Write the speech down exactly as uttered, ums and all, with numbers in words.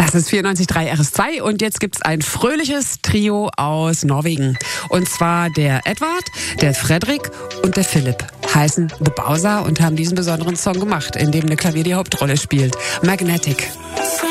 Das ist vierundneunzig Komma drei R S zwei und jetzt gibt's ein fröhliches Trio aus Norwegen. Und zwar der Edvard, der Fredrik und der Philipp heißen The Bowser und haben diesen besonderen Song gemacht, in dem eine Klavier die Hauptrolle spielt. Magnetic.